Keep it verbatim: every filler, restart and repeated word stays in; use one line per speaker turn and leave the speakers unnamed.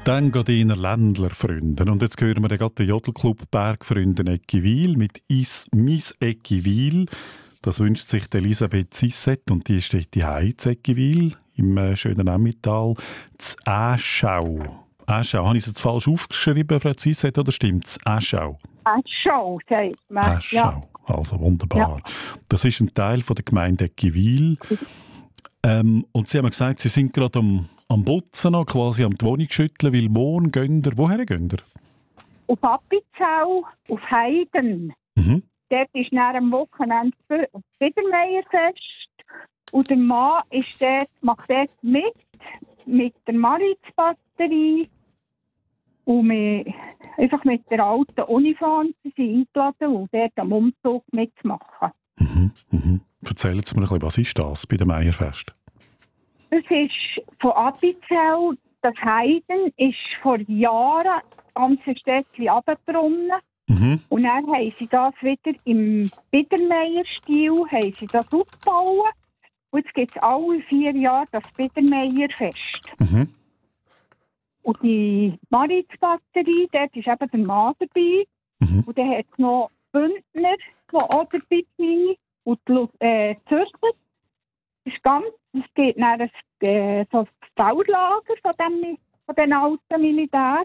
Dann geht Ihnen Ländler Freunde. Und jetzt hören wir gerade den Jodelclub Bergfreunde Eckiwil mit «Is mis Eckiwil». Das wünscht sich Elisabeth Sisset und die steht die Heiz Eckiwil im äh, schönen Emmental z Aschau. Aschau, habe ich es jetzt falsch aufgeschrieben, Frau Sisset, oder stimmt es? Aschau.
Aschau, sagt man.
Aschau,
ja.
Also wunderbar. Ja. Das ist ein Teil von der Gemeinde Eckiwil. Ähm, und Sie haben gesagt, Sie sind gerade am, am Putzen, noch, quasi am die Wohnung schütteln, weil morgen gehen Sie. Woher gehen Sie?
Auf Appenzell, auf Heiden.
Mhm.
Dort ist nach dem Wochenende das Biedermeierfest. Und der Mann ist dort, macht dort mit, mit der Maritzbatterie. Und wir, einfach mit der alten Uniform sind sie eingeladen, um dort am Umzug mitzumachen.
Mhm. Mhm. Erzählen Sie mir ein bisschen, was ist das bei dem Meierfest?
Das ist von Appenzell, das Heiden ist vor Jahren ganz ein Städtchen runtergebrunnen.
Mhm.
Und dann haben sie das wieder im Biedermeier-Stil haben sie das aufgebaut. Und jetzt gibt es alle vier Jahre das Biedermeierfest.
Mhm.
Und die Maritzbatterie, dort ist eben der Mann dabei.
Mhm.
Und dann hat es noch Bündner, die auch dabei sind. Und die äh, Zürcher. Das ist ganz, es geht nach ein, äh, so ein Baulager von dem von den alten Militär.